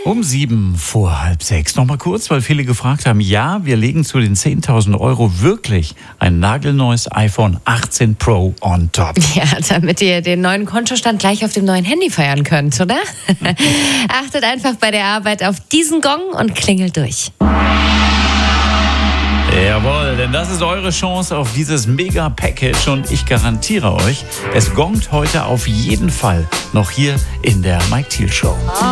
Um 6:07. Nochmal kurz, weil viele gefragt haben, ja, wir legen zu den 10.000 € wirklich ein nagelneues iPhone 18 Pro on top. Ja, damit ihr den neuen Kontostand gleich auf dem neuen Handy feiern könnt, oder? Achtet einfach bei der Arbeit auf diesen Gong und klingelt durch. Jawohl, denn das ist eure Chance auf dieses Mega-Package und ich garantiere euch, es gongt heute auf jeden Fall noch hier in der Mike Thiel Show.